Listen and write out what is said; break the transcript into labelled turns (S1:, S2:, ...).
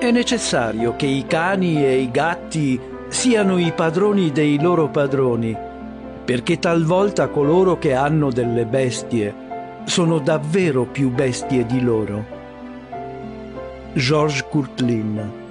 S1: È necessario che i cani e i gatti siano i padroni dei loro padroni, perché talvolta coloro che hanno delle bestie sono davvero più bestie di loro. Georges Courtline.